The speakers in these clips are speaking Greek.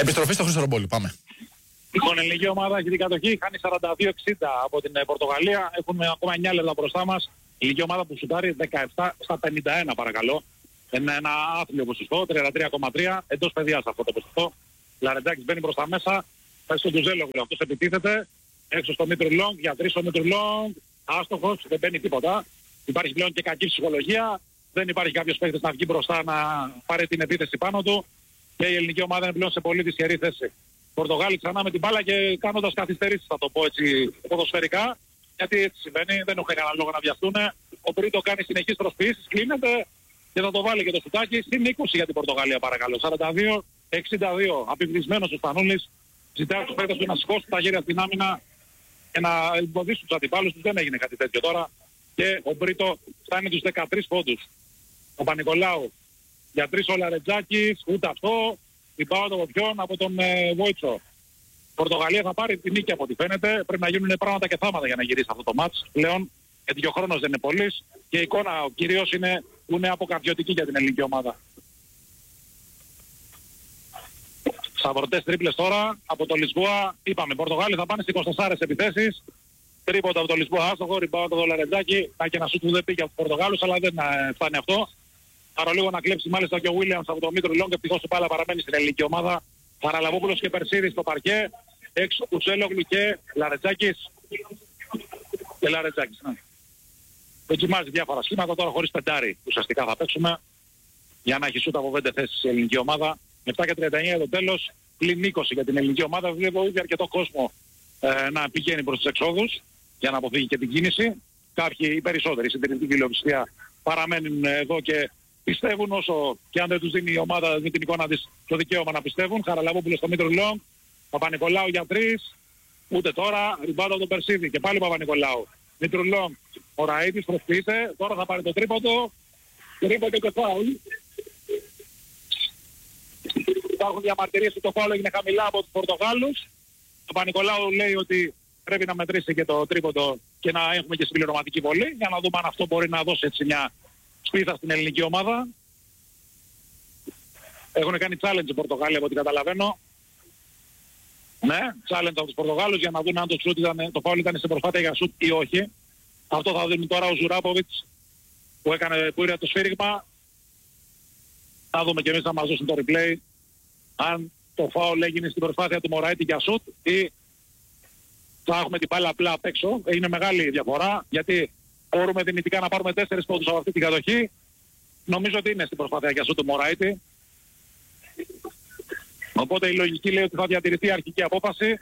Επιστροφή στο Χριστορομπόλι, πάμε. Λοιπόν, η ελληνική ομάδα έχει την κατοχή, χάνει 42-60 από την Πορτογαλία. Έχουμε ακόμα 9 λεπτά μπροστά μας. Η ελληνική ομάδα που σουτάρει 17-51 παρακαλώ. Είναι ένα άθλιο ποσοστό, 33,3 εντός παιδιάς αυτό το ποσοστό. Λαρεντζάκης μπαίνει προς τα μέσα, πάει στον Τουζέλογλου, αυτός επιτίθεται. Έξω στο Μήτρου Λόγκ, για 3 στο Μήτρου Λόγκ, άστοχος, δεν μπαίνει τίποτα. Υπάρχει πλέον και κακή ψυχολογία. Δεν υπάρχει κάποιος παίκτης να βγει μπροστά να πάρει την επίθεση πάνω του. Και η ελληνική ομάδα είναι πλέον σε πολύ δυσχερή θέση. Πορτογάλοι ξανά με την μπάλα και κάνοντας καθυστερήσεις, θα το πω έτσι ποδοσφαιρικά. Γιατί έτσι συμβαίνει, δεν έχουν κανένα λόγο να βιαστούν. Ο Πρίτο κάνει συνεχείς προσποιήσεις, κλείνεται και θα το βάλει και το σουτάκι στην 20 για την Πορτογαλία παρακαλώ. 42-62, απειβδισμένος ο Στανούλης. Ζητάει τους παίκτες του να σηκώσουν τα χέρια στην άμυνα και να εμποδίσουν τους αντιπάλους τους. Δεν έγινε κάτι τέτοιο τώρα. Και ο Πρίτο φτάνει τους 13 πόντους. Ο Παπα-Νικολάου για 3 ο Λαρεντζάκης, ούτε αυτό. Rebound από ποιον, από τον Βόιτσο. Η Πορτογαλία θα πάρει την νίκη από ό,τι φαίνεται. Πρέπει να γίνουν πράγματα και θάματα για να γυρίσει αυτό το μάτς πλέον. Γιατί ο χρόνος δεν είναι πολύς και η εικόνα κυρίως είναι αποκαρδιωτική για την ελληνική ομάδα. Σαβορτές τρίπλες τώρα από το Λισβόα. Είπαμε, οι Πορτογάλοι θα πάνε στις 24 επιθέσεις. Τρίποτα από το Λισβόα άστοχο, rebound από το Λαρεντζάκη. Θα και ένα σούτ που δεν πήγε από τους Πορτογάλους, αλλά δεν φτάνει αυτό. Παρολίγο να κλέψει μάλιστα και ο Williams από το Μήτρο Λόγκ, ευτυχώς η μπάλα παραμένει στην ελληνική ομάδα. Χαραλαμπόπουλος και Περσίδης στο παρκέ. Έξω Κουτσέλογλου και Λαρετζάκης. Και Λαρετζάκης, ναι. Δοκιμάζει διάφορα σχήματα, τώρα χωρίς πεντάρι ουσιαστικά θα παίξουμε. Για να έχει σούτα από 5 θέσεις η ελληνική ομάδα. 7:39 το τέλος. Πλην 20 για την ελληνική ομάδα. Βλέπω ήδη αρκετό κόσμο να πηγαίνει προς τους εξόδους για να αποφύγει και την κίνηση. Κάποιοι, οι περισσότεροι, η συντηρητική φιλοψηφία παραμένουν εδώ και πιστεύουν όσο και αν δεν τους δίνει η ομάδα με την εικόνα της το δικαίωμα να πιστεύουν. Χαραλαμπόπουλος στο Μήτρο Λόγκ. Παπα-Νικολάου για 3. Ούτε τώρα. Ριμπάντο τον Περσίδη. Και πάλι Παπα-Νικολάου. Μήτρο Λόγκ. Ο Ραΐτης προσποιείται. Τώρα θα πάρει το τρίποντο. Τρίποντο και φάουλ. Υπάρχουν διαμαρτυρίες ότι το φάουλ έγινε χαμηλά από τους Πορτογάλους. Ο Παπα-Νικολάου λέει ότι πρέπει να μετρήσει και το τρίποντο και να έχουμε και συμπληρωματική βολή για να δούμε αν αυτό μπορεί να δώσει έτσι μια σπίθα στην ελληνική ομάδα. Έχουν κάνει challenge οι Πορτογάλοι από ό,τι καταλαβαίνω. Ναι, challenge από τους Πορτογάλους για να δουν αν το φάουλ ήταν σε προσπάθεια για σουτ ή όχι. Αυτό θα δίνει τώρα ο Ζουράποβιτς που ήρθε το σφύριγμα. Θα δούμε και εμείς να μας δώσουν το replay αν το φάουλ έγινε στην προσπάθεια του Μωραήτη για σουτ ή θα έχουμε την μπάλα απλά απ' έξω. Είναι μεγάλη διαφορά γιατί μπορούμε δυνητικά να πάρουμε 4 πόντους από αυτή την κατοχή. Νομίζω ότι είναι στην προσπάθεια για σουτ του Μωραήτη. Οπότε η λογική λέει ότι θα διατηρηθεί η αρχική απόφαση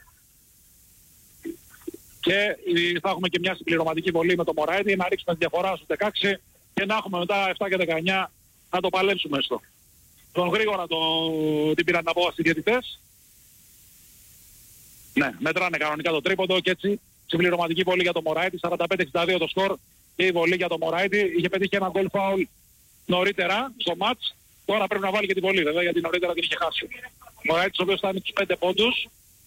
και θα έχουμε και μια συμπληρωματική βολή με το Μωραήτη να ρίξουμε τη διαφορά στους 16 και να έχουμε μετά 7 και 19 να το παλέψουμε έστω. Τον γρήγορα την πήραν την απόφαση οι διαιτητές. Ναι, μετράνε κανονικά το τρίποντο και έτσι συμπληρωματική βολή για το Μωραήτη, 45-62 το σκορ και η βολή για το Μωραήτη. Είχε πετύχει ένα goal foul νωρίτερα στο match. Τώρα πρέπει να βάλει και τη βολή βέβαια γιατί νωρίτερα την είχε χάσει. Ο Μωραήτης ο οποίος θα είναι τους 5 πόντους.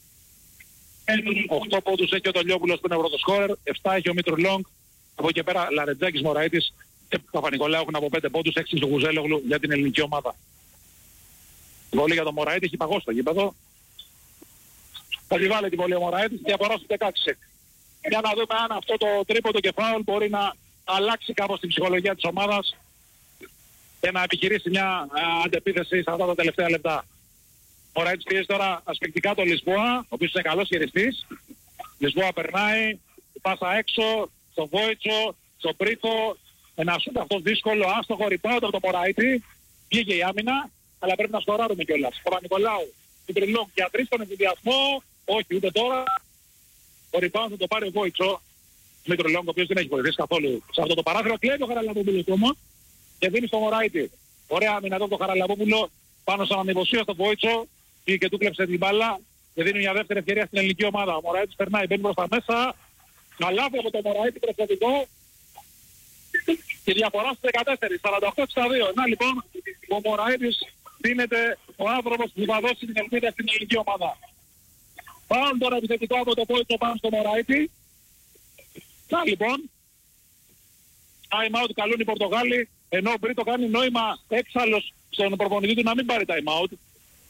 8 πόντους έχει ο Τολιόπουλος που είναι ευρωτοσκόρερ. 7 έχει ο Μήτρου Λόγκ. Από εκεί πέρα Λαρετζάκης, Μωραήτης και Παπα-Νικολάου έχουν από 5 πόντους. 6 στο Γουζέλογλου για την ελληνική ομάδα. Η βολή για το Μωραήτη έχει παγώσει το γήπεδο. Θα τη βάλει τη βολή ο Μωραήτης και διαφορά στους 16. Για να δούμε αν αυτό το τρίποντο και φάουλ μπορεί να αλλάξει κάπως την ψυχολογία της ομάδας και να επιχειρήσει μια αντεπίθεση σε αυτά τα τελευταία λεπτά. Ο Μωραήτης πιέζει τώρα ασπεκτικά το Λισβόα, ο οποίος είναι καλός χειριστής. Λισβόα περνάει, πάσα έξω, στον Βόιτσο, στον Πρίτο. Ένα σούτ αυτό δύσκολο, άστοχο, rebound από το Μωραήτη. Πήγε η άμυνα, αλλά πρέπει να σκοράρουμε κιόλας. Ο Παπα-Νικολάου, την Τριλόγκ για 3 στον ενθουσιασμό. Όχι, ούτε τώρα. Ο rebound θα το πάρει ο Βόιτσο. Με τον Λόγκ, ο οποίος δεν έχει βοηθήσει καθόλου σε αυτό το παράθυρο. Κλέβει ο Χαραλαμπόπουλος όμως και δίνει στο Μωραήτη. Ωραία άμυνα εδώ το Χαραλαμπόπουλο πάνω σαν ανεβοσία στο Βόιτσο και του κλέψε την μπάλα και δίνει μια δεύτερη ευκαιρία στην ελληνική ομάδα. Ο Μωραήτης περνάει, μπαίνει προς τα μέσα. Καλάβει από το Μωραήτη πρεσβευτικό. Και διαφορά στους 14, 48-62. Να λοιπόν, ο Μωραήτης δίνεται ο άνθρωπος που θα δώσει την ελπίδα στην ελληνική ομάδα. Πάμε τώρα επιθετικό από το Βόιτσο πάνω στο Μωραήτη. Να λοιπόν, time out καλούν οι Πορτογάλοι, ενώ ο Μπρίτο κάνει νόημα έξαλλος στον προπονητή του να μην πάρει time out.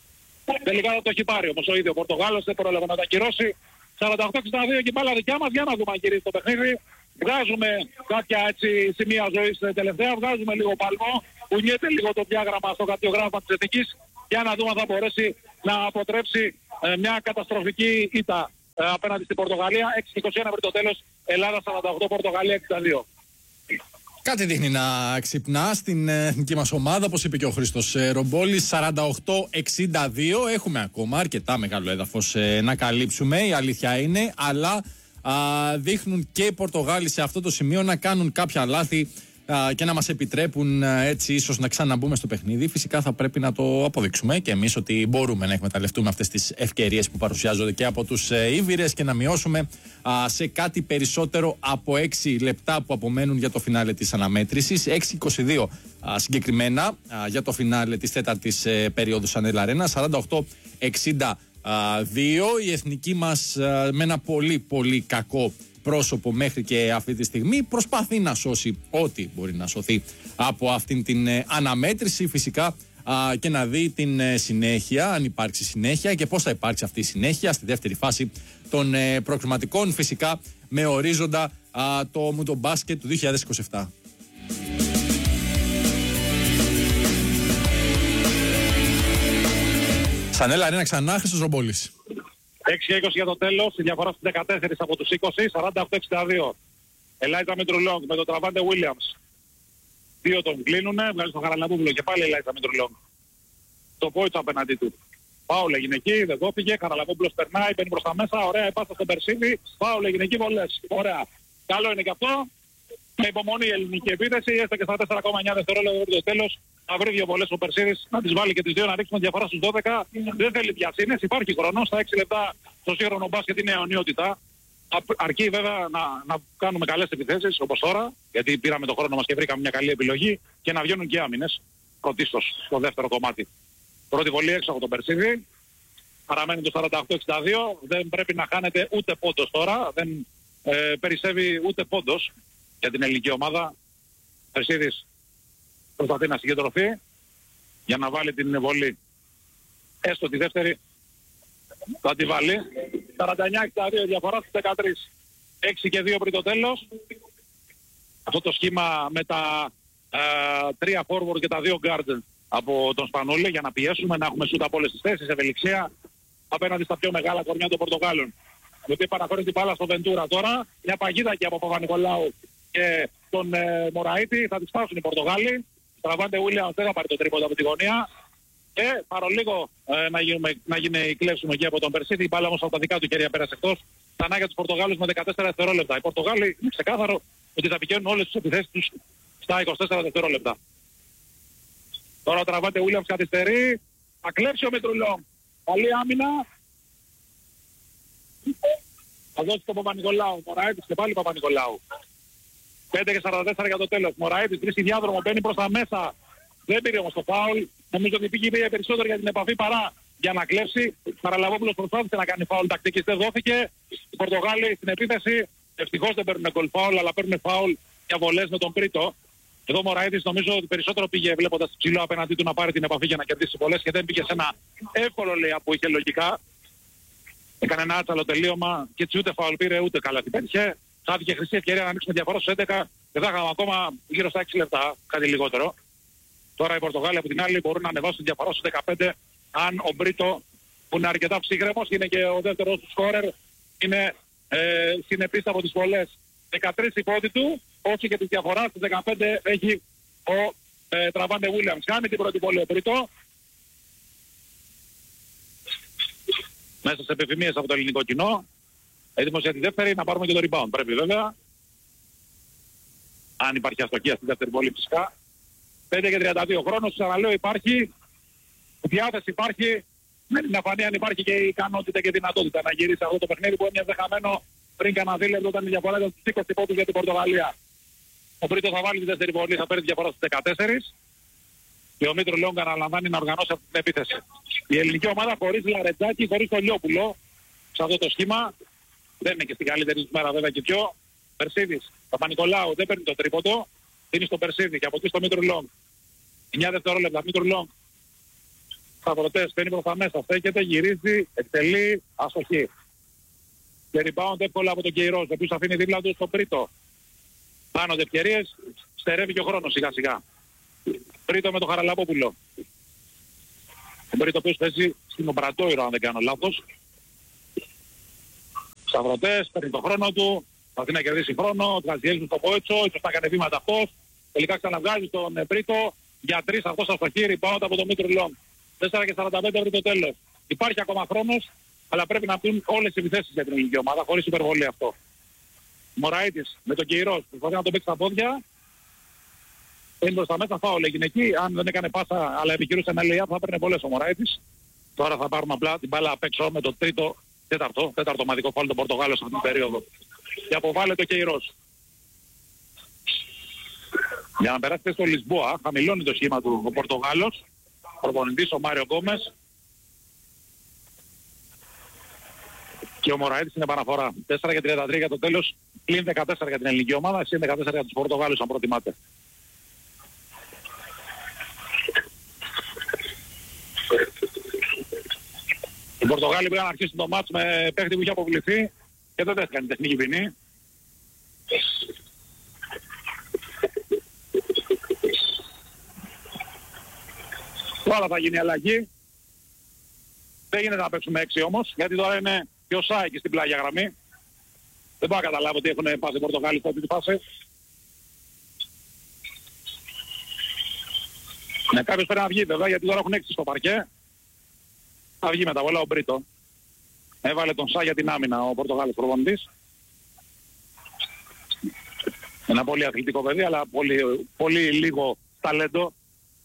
Τελικά δεν το έχει πάρει όμως ο ίδιος ο Πορτογάλος, δεν πρόλαβε να τα ακυρώσει. 48-62 και μπάλα δικιά μας, για να δούμε αν γυρίσει το παιχνίδι. Βγάζουμε κάποια έτσι σημεία ζωής τελευταία, βγάζουμε λίγο παλμό, κουνιέται λίγο το διάγραμμα στο καρτιογράφημα της Εθνικής για να δούμε αν θα μπορέσει να αποτρέψει μια καταστροφική ήττα απέναντι στην Πορτογαλία. 6-21 πριν το τέλος, Ελλάδα 48, Πορτογαλία 62. Κάτι δείχνει να ξυπνά στην εθνική μας ομάδα, όπως είπε και ο Χρήστος Ρομπόλης. 48-62, έχουμε ακόμα αρκετά μεγάλο έδαφος να καλύψουμε, η αλήθεια είναι, αλλά δείχνουν και οι Πορτογάλοι σε αυτό το σημείο να κάνουν κάποια λάθη και να μας επιτρέπουν έτσι ίσως να ξαναμπούμε στο παιχνίδι. Φυσικά θα πρέπει να το αποδείξουμε και εμείς ότι μπορούμε να εκμεταλλευτούμε αυτές τις ευκαιρίες που παρουσιάζονται και από τους Ήβηρες και να μειώσουμε σε κάτι περισσότερο από 6 λεπτά που απομένουν για το φινάλε της αναμέτρησης. 6-22 συγκεκριμένα για το φινάλε της τέταρτης περίοδου Σανέλ Αρένα. 48-62 η εθνική μας με ένα πολύ πολύ κακό πρόσωπο μέχρι και αυτή τη στιγμή προσπαθεί να σώσει ό,τι μπορεί να σωθεί από αυτήν την αναμέτρηση, φυσικά και να δει την συνέχεια, αν υπάρξει συνέχεια και πώς θα υπάρξει αυτή η συνέχεια στη δεύτερη φάση των προκριματικών, φυσικά με ορίζοντα το μουντομπάσκετ του 2027. Σανέλα Αρένα ξανά, Χρήστος Ρομπόλης. 6-20 για το τέλος, η διαφορά στους 14 από τους 20, 48-62. Ελάιζα Μητρουλόγκ με τον Τραβάντε Williams. Δύο τον κλείνουνε, βγάζει τον Χαραλαμπούβλο και πάλι Ελάιζα Μητρουλόγκ. Το Πόιτσο απέναντί του. Φάουλ έγινε εκεί, δεν δόθηκε, Χαραλαμπούβλος περνάει, μπαίνει προς τα μέσα, ωραία, επάστα στον Περσίδη, φάουλ έγινε εκεί, βολές. Ωραία. Καλό είναι και αυτό. Με υπομονή η ελληνική επίθεση, έστω και στα 4,9 δευτερόλεπτα το τέλος. Να βρει δύο βολές ο Περσίδης, να τις βάλει και τις δύο, να ρίξουμε διαφορά στους 12. Δεν θέλει διασύνες, υπάρχει χρόνο. Στα 6 λεπτά το σύγχρονο μπάσκετ είναι αιωνιότητα. Αρκεί βέβαια να κάνουμε καλές επιθέσεις όπως τώρα, γιατί πήραμε τον χρόνο μας και βρήκαμε μια καλή επιλογή και να βγαίνουν και άμυνες. Πρωτίστως στο δεύτερο κομμάτι. Πρώτη βολή έξω από τον Περσίδη. Παραμένει το 48-62. Δεν πρέπει να χάνεται ούτε πόντος τώρα. Δεν περισσεύει ούτε πόντος για την ελληνική ομάδα. Περσίδης προσπαθεί να συγκεντρωθεί για να βάλει την βολή. Έστω τη δεύτερη θα τη βάλει. 49-62 διαφορά στις 13. 6 και 2 πριν το τέλος. Αυτό το σχήμα με τα 3 forward και τα 2 guard από τον Σπανούλη για να πιέσουμε, να έχουμε σούτα από όλες τις θέσεις, ευελιξία απέναντι στα πιο μεγάλα κορμιά των Πορτογάλων. Γιατί παραχωρεί την μπάλα στο Βεντούρα τώρα. Μια παγίδα και από Παπα-Νικολάου και τον Μωραΐτη θα τις φτάσουν οι Πορτογάλοι. Τραβάντε Williams δεν θα πάρει το τρίποντο από τη γωνία. Και παρολίγο να γίνει η κλέψιμο εκεί από τον Περσίδη. Η μπάλα όμως από τα δικά του χέρια πέρασε εκτός. Ξανά για τους Πορτογάλους με 14 δευτερόλεπτα. Οι Πορτογάλοι είναι ξεκάθαρο ότι θα πηγαίνουν όλες τις επιθέσεις τους στα 24 δευτερόλεπτα. Τώρα ο Τραβάντε Williams καθυστερεί. Θα κλέψει ο Μητρουλόγκ. Καλή άμυνα. Θα δώσει τον Παπα-Νικολάου. Μωραΐτης και πάλι Παπα-Νικολάου. 5 και 44 για το τέλος. Μωραΐτης βρίσκει διάδρομο, μπαίνει προς τα μέσα. Δεν πήρε όμως το φάουλ. Νομίζω ότι πήγε περισσότερο για την επαφή παρά για να κλέψει. Χαραλαμπόπουλος προσπάθησε να κάνει φάουλ τακτικής, δεν δόθηκε. Οι Πορτογάλοι στην επίθεση ευτυχώς δεν παίρνουν γκολ φάουλ, αλλά παίρνουν φάουλ για βολές με τον Πρίτο. Εδώ ο Μωραΐτης νομίζω ότι περισσότερο πήγε βλέποντας ψηλό απέναντί του να πάρει την επαφή για να κερδίσει βολές και δεν πήγε σε ένα εύκολο λέει που είχε λογικά. Έκανε ένα άτσαλο τελείωμα και έτσι ούτε φάουλ πήρε ούτε καλά την πέτυχε. Χάθηκε χρυσή ευκαιρία να ανοίξουμε διαφορά στους 11 και θα είχαμε ακόμα γύρω στα 6 λεπτά, κάτι λιγότερο. Τώρα οι Πορτογάλοι από την άλλη μπορούν να ανεβάσουν τη διαφορά στους 15 αν ο Μπρίτο που είναι αρκετά ψύχρεμος και είναι και ο δεύτερος του σκόρερ είναι συνεπής από τις βολές. 13 η πρώτη του, όχι και τη διαφορά στις 15 έχει ο Τραβάντε Williams. Κάνει την πρώτη βολή ο Μπρίτο. Μέσα σε επιφημίες από το ελληνικό κοινό. Έτοιμος για τη δεύτερη, να πάρουμε και το rebound. Πρέπει βέβαια. Αν υπάρχει αστοχία στη δεύτερη βολή φυσικά. 5 και 32 χρόνος, σας αναλέω υπάρχει. Διάθεση υπάρχει. Με την αφανία αν υπάρχει και η ικανότητα και δυνατότητα να γυρίσει αυτό το παιχνίδι που έμοιαζε χαμένο πριν κανένα δίλεπτο όταν η διαφορά ήταν στους 20 πόντους για την Πορτογαλία. Ο Πρίτο θα βάλει τη δεύτερη βολή, θα παίρνει τη διαφορά στους 14. Και ο Μήτρο Λόγκα αναλαμβάνει να οργανώσει αυτή την επίθεση. Η ελληνική ομάδα χωρίς Λαρετζάκη, χωρίς τον Λιόπουλο σε αυτό το σχήμα. Δεν είναι και στην καλύτερη του μέρα βέβαια και πιο. Περσίδης, Παπα-Νικολάου δεν παίρνει το τρίποντο. Είναι στο Περσίδη και από εκεί στο Μήτρο Λόγκ. 9 δευτερόλεπτα, Μήτρο Λόγκ. Σταυρωτές, παίρνει προς τα μέσα, στέκεται, γυρίζει, εκτελεί, αστοχή. Και rebound εύκολα από τον Κεϊρός, ο οποίος αφήνει δίπλα του στον Πρίτο. Πάνονται ευκαιρίες, στερεύει και ο χρόνος σιγά σιγά. Πρίτο με τον Χαραλαμπόπουλο. Ο Πρίτο ο οποίος παίζει στην Ομπρατόιρο αν δεν κάνω λάθος. Σταυρωτές, παίρνει τον χρόνο του, θα να κερδίσει χρόνο, βγάζει στο Πόετσο, ίσως θα κάνει βήματα αυτός. Τελικά ξαναβγάζει τον Πρίτο για 3 αυτός αστοχή, rebound από τον Μήτρου Λόγκ. 4:45 πριν το τέλος. Υπάρχει ακόμα χρόνος, αλλά πρέπει να μπουν όλες οι επιθέσεις για την ελληνική ομάδα, χωρίς υπερβολή αυτό. Μωραΐτης με τον Κεϊρός, προσπαθεί να τον παίξει στα πόδια. Είναι προς τα μέσα, φάουλ έγινε εκεί. Αν δεν έκανε πάσα, αλλά επιχειρούσε ένα lay-up, θα παίρνει πολλές ο Μωραΐτης. Τώρα θα πάρουμε απλά την μπάλα απ' έξω με το τέταρτο μαδικό φάουλ των Πορτογάλων σε αυτήν την περίοδο. Και αποβάλλεται ο Κεϊρός. Για να περάσετε στο Λισμπόα, χαμηλώνει το σχήμα του ο Πορτογάλος. Προπονητής ο Μάριο Γκόμες. Και ο Μωραΐτης είναι επαναφορά. 4:33 για το τέλος. Πλην 14 για την ελληνική ομάδα. Εσύ είναι 14 για τους Πορτογάλους αν προτιμάτε. Οι Πορτογάλοι πήγαν να αρχίσουν το μάτς με παίχτη που είχε αποβληθεί και δεν δέχτηκαν τεχνική ποινή. Τώρα θα γίνει αλλαγή. Δεν γίνεται να παίξουμε 6 όμως, γιατί τώρα είναι και ο Σάικης στην πλάγια γραμμή. Δεν μπορώ να καταλάβω ότι έχουν πάσει οι Πορτογάλοι σε αυτή τη φάση. Ναι, κάποιος πρέπει να βγει βέβαια, γιατί τώρα έχουν 6 στο παρκέ. Θα βγει μετά, βολά ο Μπρίτο. Έβαλε τον Σά για την άμυνα ο Πορτογάλος προπονητής. Ένα πολύ αθλητικό παιδί, αλλά πολύ λίγο ταλέντο.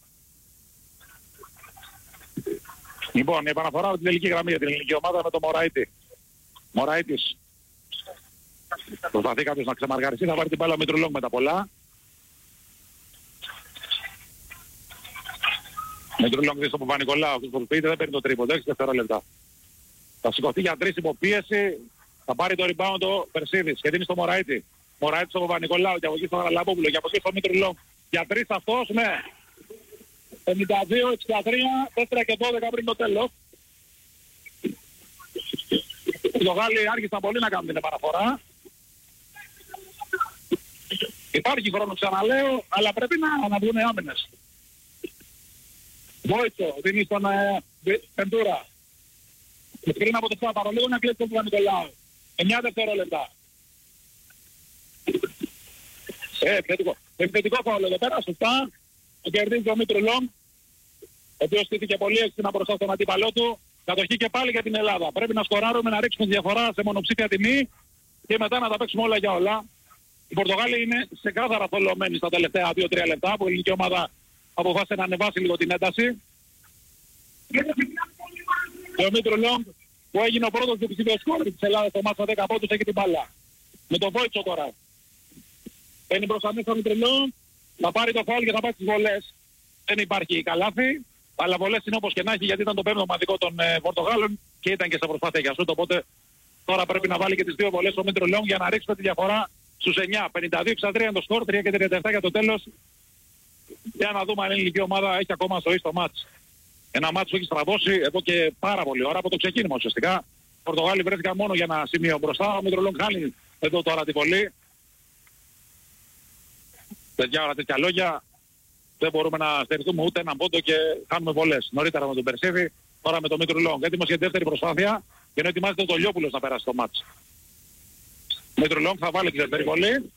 Λοιπόν, η επαναφορά από την τελική γραμμή για την ελληνική ομάδα με τον Μωραΐτη. Μωραΐτης. Προσπαθεί κάποιος να ξεμαργαριστεί, θα πάρει την μπάλα με Μητρουλόγκ με τα πολλά. Μητρουλόγκ δει στο Παπα-Νικολάου, αυτός προσποιείται, δεν παίρνει το τρίποντο, 6 δευτερόλεπτα. Θα σηκωθεί για 3 υποπίεση, θα πάρει το rebound ο Περσίδης και δίνει στο Μωραΐτη. Μωραΐτη στο Παπα-Νικολάου και από εκεί στο Χαραλαμπόπουλο και από εκεί στο Μητρουλόγκ. Για 3 αυτός, ναι. 52, 63, 4 και 12 πριν το τέλος. Οι Πορτογάλοι άρχισαν πολύ να κάνουν την επαναφορά. Υπάρχει χρόνο ξαναλέω, αλλά πρέπει να βγουν άμυνες. Βόητσο, δίνει στον Πεντούρα. Πριν από το Σάπαρο, λίγο να κλέψει τον Παπα-Νικολάου. 9 δευτερόλεπτα. Επιθετικό φάουλ εδώ πέρα, σωστά. Το κερδίζει ο Μήτρουλόγκ, ο οποίος στήθηκε πολύ έξυπνα μπροστά στον αντίπαλό του. Κατοχή και πάλι για την Ελλάδα. Πρέπει να σκοράρουμε, να ρίξουμε τη διαφορά σε μονοψήφια τιμή και μετά να τα παίξουμε όλα για όλα. Οι Πορτογάλοι είναι σε κάθαρα θολωμένοι στα τελευταία 2-3 λεπτά που η ελληνική ομάδα αποφάσισε να ανεβάσει λίγο την ένταση. Και ο Μήτρουλόγκ που έγινε ο πρώτος διψηφιος σκόρερ της Ελλάδας στο μάτσα 10 πόντους έχει την μπάλα. Με τον Βόητσο τώρα. Παίρνει μπροστά μέσα ο Μήτρουλόγκ, θα πάρει το φάουλ και θα πάει στις βολές. Δεν υπάρχει καλάθι, αλλά βολές είναι όπως και να έχει γιατί ήταν το πέμπτο ομαδικό των Πορτογάλων και ήταν και σε προσπάθεια για σούτ, οπότε τώρα πρέπει να βάλει και τις 2 βολές στο Μήτρουλόγκ για να ρίξουμε τη διαφορά στους 9. 52-63 είναι το σκορ, 3 και 37 για το τέλος. Για να δούμε αν η ελληνική ομάδα έχει ακόμα ζωή στο μάτς. Ένα μάτς που έχει στραβώσει εδώ και πάρα πολύ ώρα από το ξεκίνημα ουσιαστικά. Οι Πορτογάλοι βρέθηκαν μόνο για ένα σημείο μπροστά. Ο Μήτρουλόγκ χάνει εδώ τώρα τη βολή. Παιδιά, όλα τέτοια λόγια δεν μπορούμε να στερηθούμε ούτε έναν πόντο και κάνουμε βολές. Νωρίτερα με τον Περσίδη, τώρα με τον Μήτρουλόγκ. Έτοιμος για τη δεύτερη προσπάθεια και ενώ ετοιμάζεται το Λιόπουλος να περάσει το μάτς. Ο Μήτρουλόγκ θα βάλει τη δεύτερη βολή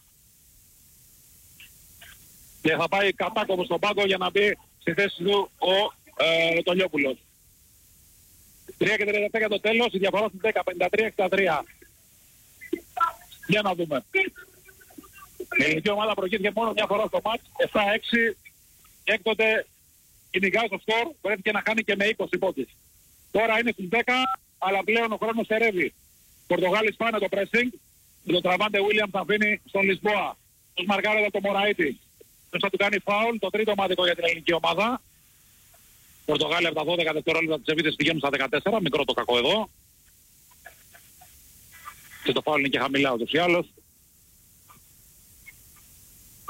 και θα πάει κατάκομος στον πάγκο για να μπει στη θέση του το Λιόπουλος. 3 και 37 για το τέλος, η διαφορά στην 10, 53-63. Για να δούμε. Η ελληνική ομάδα προκύθηκε μόνο μια φορά στο μάτς, 7-6. Έκτοτε κυνηγάει στο σκορ, βρέθηκε να χάνει και με 20 πόντους. Τώρα είναι στις 10, αλλά πλέον ο χρόνος στερεύει. Οι Πορτογάλοι σπάνε το pressing, το τραβάντε Williams θα αφήνει στον Λισμπόα. Τους μαρκάρεται το Μωραΐτη. Θα του κάνει φάουλ, το τρίτο ομαδικό για την ελληνική ομάδα. Οι Πορτογάλοι από τα 12 δευτερόλεπτα της επίθεσης πηγαίνουν στα 14, μικρό το κακό εδώ. Και το φάουλ είναι και χαμηλά ούτως ή άλλως.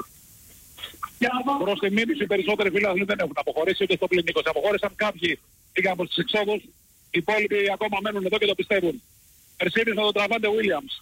Προς τη μήνυση οι περισσότεροι φίλοι δεν έχουν αποχωρήσει ούτε στο πλήν 20. Αποχώρησαν κάποιοι πήγαν προς τους εξόδους. Οι υπόλοιποι ακόμα μένουν εδώ και το πιστεύουν. Περσίδης με τον Τραβάντε Williams.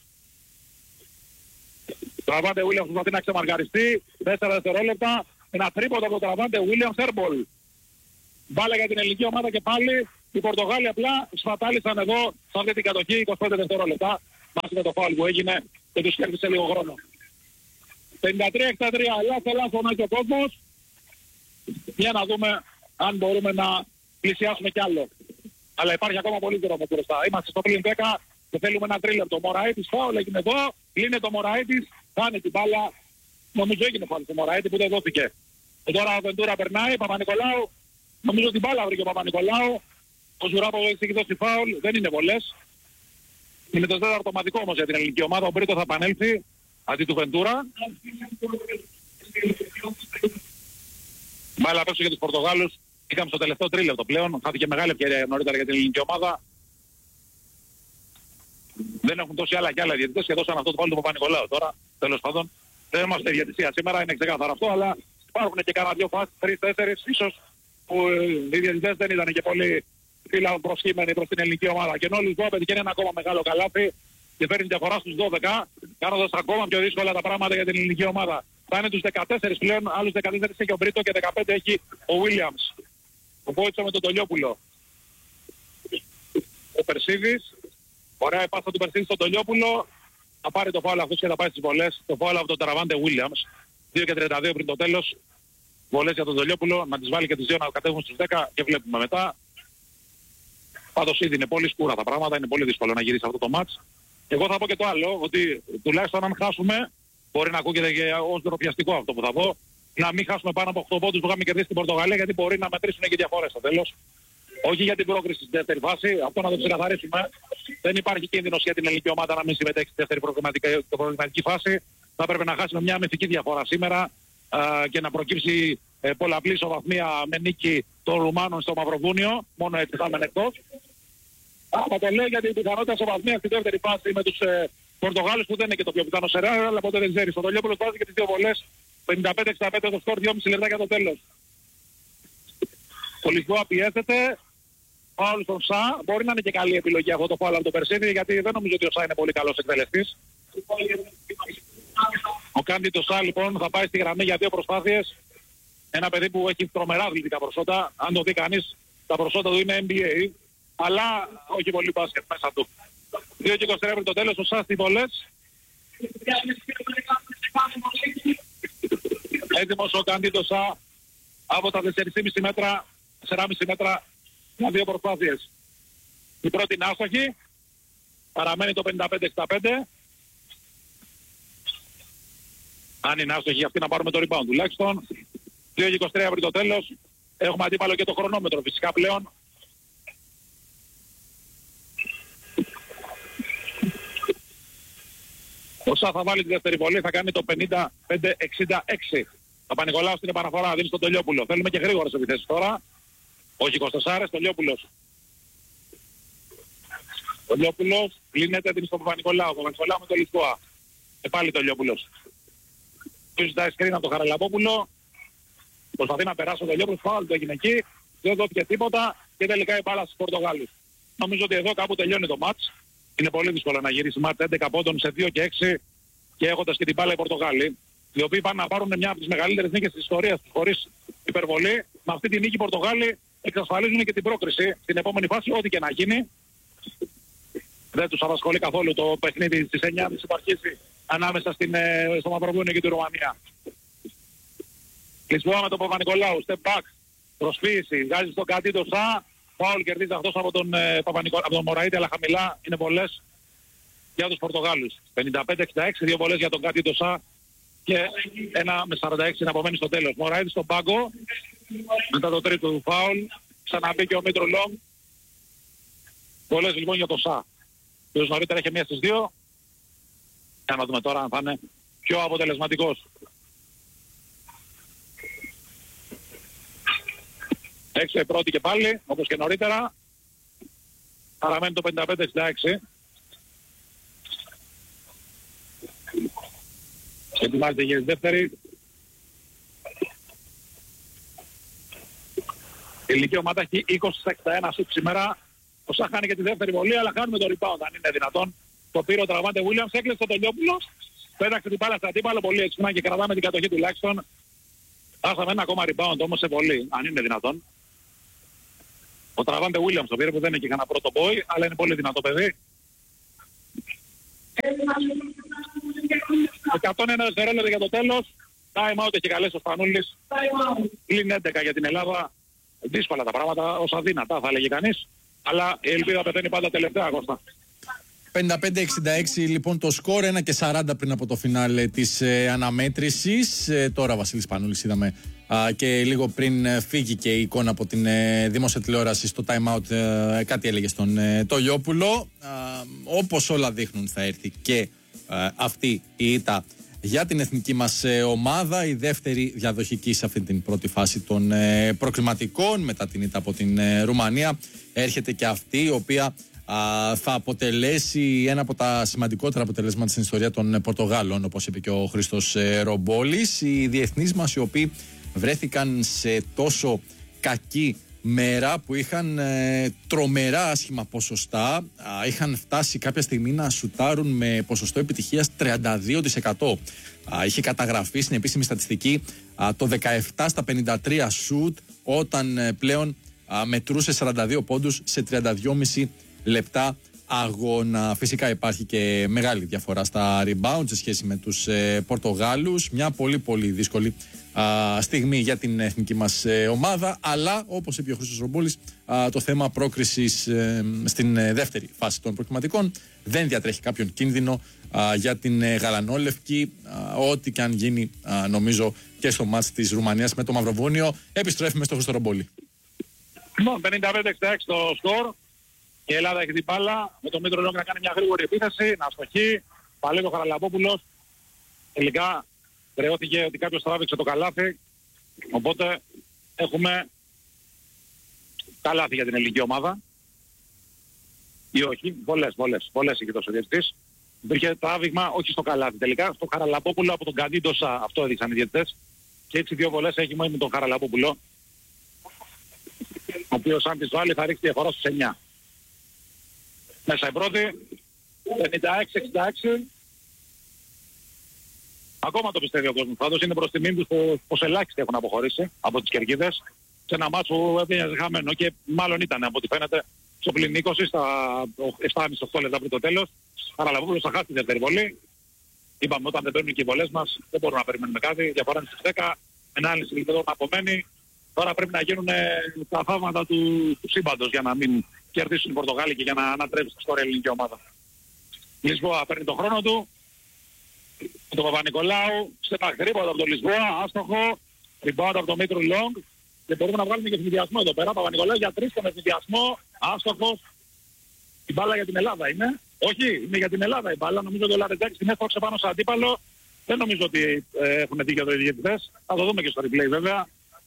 Τραβάντε Williams προσπαθεί να ξεμαργαριστεί. 4 δευτερόλεπτα. Ένα τρίποντο από τον Τραβάντε Williams, airball. Μπάλα για την ελληνική ομάδα και πάλι οι Πορτογάλοι απλά σφατάλησαν εδώ σε αυτή την κατοχή 25 δευτερόλεπτα. Μαζί με το φάουλ που έγινε και τους κέρδισε λίγο χρόνο. 53-63, ελάχιστα και ο κόσμος. Για να δούμε αν μπορούμε να πλησιάσουμε κι άλλο. Αλλά υπάρχει ακόμα πολύ δρόμο μπροστά. Είμαστε στο πλήν 10 και θέλουμε ένα τρίλεπτο. Μωραΐτης φάουλ έγινε εδώ. Λύνε το Μωραΐτης, χάνει την μπάλα. Νομίζω έγινε φάουλ το Μωραΐτη που δεν δόθηκε. Και τώρα ο Βεντούρα περνάει, Παπα-Νικολάου. Νομίζω την μπάλα βρήκε ο Παπα-Νικολάου. Ο Ζουράποβος έχει δώσει φάουλ, δεν είναι πολλές. Είναι το τέταρτο αυτοματικό όμως για την ελληνική ομάδα. Ο Μπρίτο θα επανέλθει αντί του Βεντούρα. Μπάλα απ' έξω για τους Πορτογάλους. Είχαμε στο τελευταίο τρίλεπτο πλέον. Χάθηκε μεγάλη ευκαιρία νωρίτερα για την ελληνική ομάδα. Δεν έχουν τόση άλλα και άλλα διαιτητές και δώσαν αυτό το πάλι του Παπα-Νικολάου. Τώρα, τέλος πάντων, δεν είμαστε διαιτησία σήμερα, είναι ξεκάθαρο αυτό, αλλά υπάρχουν και κάνα δύο φάσεις, 3-4 ίσως, που οι διαιτητές δεν ήταν και πολύ φιλαπροσχήμενοι προς την ελληνική ομάδα. Και ενώ λοιπόν πετυχαίνει ένα ακόμα μεγάλο καλάθι και φέρνει διαφορά στους 12, κάνοντας ακόμα πιο δύσκολα τα πράγματα για την ελληνική ομάδα. Θα είναι τους 14 πλέον, άλλους 14 έχει ο Μπρίτο και 15 έχει ο Williams. Ο Βόιτσο με τον Τολιόπουλο. Ο Περσίδης. Ωραία η πάσα του Περσίδη στον Τολιόπουλο. Θα πάρει το φάουλ αυτός και θα πάει στις βολές. Το φάουλ από τον Τραβάντε Williams. 2 και 32 πριν το τέλος. Βολές για τον Τολιόπουλο. Να τις βάλει και τις δύο να κατέβουν στους 10 και βλέπουμε μετά. Πάντως ήδη είναι πολύ σκούρα τα πράγματα. Είναι πολύ δύσκολο να γυρίσει αυτό το μάτς. Εγώ θα πω και το άλλο, ότι τουλάχιστον αν χάσουμε, μπορεί να ακούγεται και ως ντροπιαστικό αυτό που θα πω, να μην χάσουμε πάνω από 8 πόντους που είχαμε κερδίσει στην Πορτογαλία, γιατί μπορεί να μετρήσουν και διαφορές στο τέλος. Όχι για την πρόκριση στη δεύτερη φάση, αυτό να το ξεκαθαρίσουμε. Δεν υπάρχει κίνδυνος για την ελληνική ομάδα να μην συμμετέχει στη δεύτερη προβληματική φάση. Θα πρέπει να χάσουμε μια μυθική διαφορά σήμερα και να προκύψει πολλαπλή ισοβαθμία με νίκη των Ρουμάνων στο Μαυροβούνιο. Μόνο έτσι θα είμαι εκτός. Θα το λέω γιατί η πιθανότητα ισοβαθμία στη δεύτερη φάση με τους Πορτογάλους που δεν είναι και το πιο πιθανό σερά, αλλά ποτέ δεν ξέρει. Ο Τολιόπουλος βάζει και τις δύο βολές. 55-65 το σκορ, 2,5 λεπτά για το τέλος. Ο Λισβόα πιέζεται. Φάουλ στον Σα. Μπορεί να είναι και καλή επιλογή αυτό το φάουλ από τον Περσίδη, γιατί δεν νομίζω ότι ο Σα είναι πολύ καλός εκτελεστής. Ο Κάντιτο Σα λοιπόν θα πάει στη γραμμή για δύο προσπάθειες. Ένα παιδί που έχει τρομερά αθλητικά προσόντα. Αν το δει κανείς, τα προσόντα του είναι NBA, αλλά όχι πολύ μπάσκετ μέσα του. 2 και 23 πριν το τέλος, ο Σα στις βολές. Έτοιμος ο Κάντιτο Σα από τα 4,5 μέτρα, 4,5 μέτρα για δύο προσπάθειες. Η πρώτη είναι άστοχη, παραμένει το 55-65. Αν είναι άστοχη αυτή να πάρουμε το rebound τουλάχιστον. 2 και 23 πριν το τέλος. Έχουμε αντίπαλο και το χρονόμετρο φυσικά πλέον. Ο Σα θα βάλει τη δεύτερη βολή, θα κάνει το 55-66. Παπα-Νικολάου στην επαναφορά, δίνει στον Τολιόπουλο. Θέλουμε και γρήγορες επιθέσεις τώρα. Όχι 24, Τολιόπουλος. Τολιόπουλος κλείνεται, δίνει στον Παπα-Νικολάου. Παπα-Νικολάου με το Λισκόα. Και πάλι Τολιόπουλος. Του ζητάει σκριν από τον Χαραλαμπόπουλο. Προσπαθεί να περάσει ο Τολιόπουλος, φάουλ το έγινε εκεί. Δεν δόθηκε τίποτα και τελικά η μπάλα στους Πορτογάλους. Νομίζω ότι εδώ κάπου τελειώνει το μάτς. Είναι πολύ δύσκολο να γυρίσει μάτς 11 πόντων σε 2 και 6 και έχοντας και την μπάλα οι Πορτογάλοι, οι οποίοι πάνε να πάρουν μια από τις μεγαλύτερες νίκες της ιστορίας τους χωρίς υπερβολή. Με αυτή τη νίκη οι Πορτογάλοι εξασφαλίζουν και την πρόκριση στην επόμενη φάση, ό,τι και να γίνει. Δεν τους απασχολεί καθόλου το παιχνίδι στις 9.30 που αρχίσει ανάμεσα στο Μαυροβούνιο και τη Ρουμανία. Λισβόα με τον Παπα-Νικολάου, step back, προσποίηση, βγάζει στον Καντίτο Σα. Φάουλ κερδίζει αυτός από τον Μωραΐτη, αλλά χαμηλά είναι βολές για τους Πορτογάλους. 55-66, δύο βολές για τον Καντίτο Σα και ένα με 46 να απομένει στο τέλος. Μωραΐτη στον πάγκο, μετά το τρίτο του φάουλ, ξαναμπήκε ο Μήτρο Λόγκ. Βολές λοιπόν για τον Σα. Και νωρίτερα είχε μία στις δύο. Για να δούμε τώρα αν θα είναι πιο αποτελεσματικός. Έξω η πρώτη και πάλι, όπως και νωρίτερα. Παραμένει το 55-66. Ετοιμάζεται για τη δεύτερη. Η ελληνική ομάδα έχει 20-61 σουτ σήμερα. Όσα χάνει και τη δεύτερη βολή, αλλά χάνουμε το rebound αν είναι δυνατόν. Το πήρε ο Τραβάντε Williams, έκλεισε το Τελειόπουλος, πέταξε την μπάλα στα αντίπαλο πολύ έξυπνα και κρατάμε την κατοχή τουλάχιστον. Χάσαμε ένα ακόμα rebound όμως σε βολή, αν είναι δυνατόν. Ο Τραβάντε Williams το πήρε που δεν είναι και κανένα πρώτο boy, αλλά είναι πολύ δυνατό παιδί. 101 δευτερόλεπτα για το τέλος. Time out έχει καλέσει ο Σπανούλης. Πλην 11 για την Ελλάδα. Δύσκολα τα πράγματα, ως αδύνατα θα έλεγε κανείς. Αλλά η ελπίδα πεθαίνει πάντα τελευταία, Κώστα. 55-66 λοιπόν το σκορ, 1:40 πριν από το φινάλε της αναμέτρησης. Τώρα Βασίλης Πανούλης είδαμε και λίγο πριν φύγει και η εικόνα από την δημόσια τηλεόραση στο time out, κάτι έλεγε στον Τολιόπουλο. Όπως όλα δείχνουν θα έρθει και αυτή η ήττα για την εθνική μας ομάδα, η δεύτερη διαδοχική σε αυτή την πρώτη φάση των προκριματικών μετά την ήττα από την Ρουμανία. Έρχεται και αυτή η οποία θα αποτελέσει ένα από τα σημαντικότερα αποτελέσματα στην ιστορία των Πορτογάλων, όπως είπε και ο Χρήστος Ρομπόλης. Οι διεθνείς μας οι οποίοι βρέθηκαν σε τόσο κακή μέρα που είχαν τρομερά άσχημα ποσοστά, είχαν φτάσει κάποια στιγμή να σουτάρουν με ποσοστό επιτυχίας 32%. Είχε καταγραφεί στην επίσημη στατιστική το 17 στα 53 σουτ, όταν πλέον μετρούσε 42 πόντους σε 32,5 λεπτά αγώνα. Φυσικά υπάρχει και μεγάλη διαφορά στα rebound σε σχέση με τους Πορτογάλους. Μια πολύ πολύ δύσκολη στιγμή για την εθνική μας ομάδα, αλλά όπως είπε ο Χρήστος Ρομπόλης, το θέμα πρόκρισης στην δεύτερη φάση των προκριματικών δεν διατρέχει κάποιον κίνδυνο για την γαλανόλευκη, ό,τι και αν γίνει νομίζω και στο μάτς της Ρουμανίας με το Μαυροβούνιο. Επιστρέφουμε στο Χρήστο Ρομπόλη. 55-66 το σκορ. Η Ελλάδα έχει την μπάλα, με τον Μήτρο Λόγκ να κάνει μια γρήγορη επίθεση, να αστοχεί. Παλεύει ο Χαραλαμπόπουλος. Τελικά χρεώθηκε ότι κάποιος τράβηξε το καλάθι. Οπότε έχουμε καλάθι για την ελληνική ομάδα. Ή όχι, πολλές είχε τόσο διαιτητής. Υπήρχε τράβηγμα όχι στο καλάθι τελικά, στο Χαραλαμπόπουλο από τον Καντίντοσα, αυτό έδειξαν οι διαιτητές. Και έτσι 2 βολές έχει μόνο με τον Χαραλαμπόπουλο, ο οποίος αν τις βάλει θα ρίξει διαφορά στους 9. Μέσα η πρώτη, 56-66. Ακόμα το πιστεύει ο κόσμος. Πάντως είναι προς τιμήν τους πως ελάχιστοι έχουν αποχωρήσει από τις κερκίδες. Σε ένα μάτσο που έβγαινε χαμένο και μάλλον ήταν από ό,τι φαίνεται στο πλην 20 στα 7,5-8 λεπτά πριν το τέλος. Χαραλαμπόπουλος θα χάσει τη δεύτερη βολή. Είπαμε όταν δεν παίρνουν και οι βολές μας δεν μπορούμε να περιμένουμε κάτι. Διαφορά είναι στις 10. Ενάλυση λοιπόν απομένει. Τώρα πρέπει να γίνουν τα θαύματα του σύμπαντος για να μην κερδίσουν οι Πορτογάλοι και για να ανατρέψουν τη ιστορία ελληνική ομάδα. Λισβόα παίρνει τον χρόνο του. Τον Παπα-Νικολάου, στεπά γρήγορα από τον Λισβόα, άστοχο. Rebound από τον Μήτρου Λόγκ. Και μπορούμε να βγάλουμε και ευνηδιασμό εδώ πέρα. Παπα-Νικολάου για 3 στον ευνηδιασμό. Άστοχος. Η μπάλα για την Ελλάδα είναι. Όχι, είναι για την Ελλάδα η μπάλα. Νομίζω ότι ο Λαρετζάκης την έσπρωξε πάνω σε αντίπαλο. Δεν νομίζω ότι έχουν δίκιο οι διαιτητές. Θα το δούμε και στο replay βέβαια.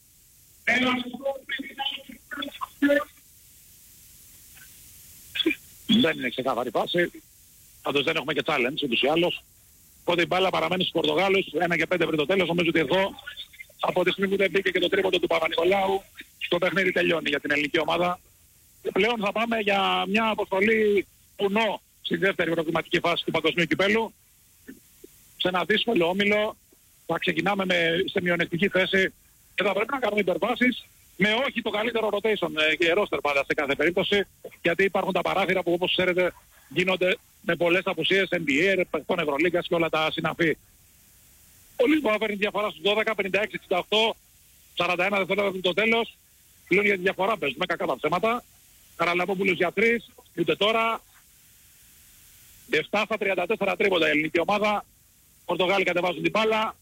Δεν είναι ξεκάθαρη φάση. Πάντως δεν έχουμε και challenge ούτως ή άλλως. Οπότε η μπάλα παραμένει στους Πορτογάλους. 1 και 5 πριν το τέλος. Νομίζω ότι εδώ από τη στιγμή που δεν μπήκε και το τρίποντο του Παπα-Νικολάου, το παιχνίδι τελειώνει για την ελληνική ομάδα. Και πλέον θα πάμε για μια αποστολή πουνό στη δεύτερη προκριματική φάση του Παγκοσμίου Κυπέλλου. Σε ένα δύσκολο όμιλο θα ξεκινάμε σε μειονεκτική θέση και θα πρέπει να κάνουμε υπερβάσεις με όχι το καλύτερο rotation και roster πάντα σε κάθε περίπτωση, γιατί υπάρχουν τα παράθυρα που όπως ξέρετε γίνονται με πολλές απουσίες NBA, παιχτών Ευρωλίγκας και όλα τα συναφή. Ο Λίσβοα παίρνει διαφορά στους 12, 56-68, 41 δευτερόλεπτα το τέλος. Πλέον για τη διαφορά παίζουμε κακά τα ψέματα. Καραλαμπόπουλος για 3, ούτε τώρα. 7 στα 34 τρίποντα η ελληνική ομάδα. Πορτογάλοι κατεβάζουν την μπάλα.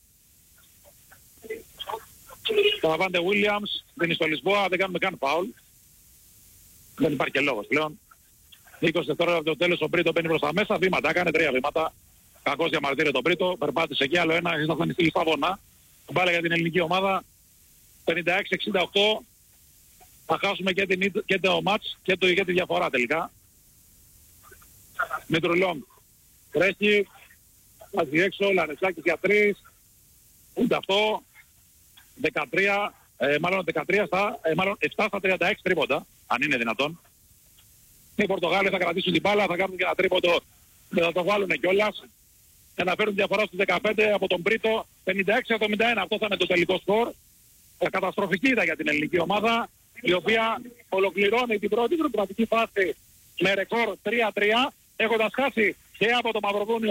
Τραβάντε Williams, δίνει στο Λισβόα, δεν κάνουμε καν φάουλ. Δεν υπάρχει και λόγος πλέον. 20 δευτερόλεπτα το τέλος, ο Μπρίτο μπαίνει προς τα μέσα, βήματα, έκανε 3 βήματα. Κακώς διαμαρτύρεται τον Μπρίτο, περπάτησε εκεί, άλλο ένα, θα φανιστεί Λισαβόνα. Μπάλα για την ελληνική ομάδα, 56-68. Θα χάσουμε και το μάτς και τη διαφορά τελικά. Μήτρου Λόγκ τρέχει, βάζει έξω, Λαρετζάκης για 3, ούτε αυτό. 13, μάλλον 7 στα 36 τρίποντα, αν είναι δυνατόν. Οι Πορτογάλοι θα κρατήσουν την μπάλα, θα κάνουν και ένα τρίποντο και θα το βάλουν κιόλας. Και να φέρουν διαφορά στους 15 από τον Πρίτο, 56-71. Αυτό θα είναι το τελικό σκορ. Καταστροφική ήταν για την ελληνική ομάδα, η οποία ολοκληρώνει την πρώτη προκριματική φάση με ρεκόρ 3-3, έχοντας χάσει και από το Μαυροβούνιο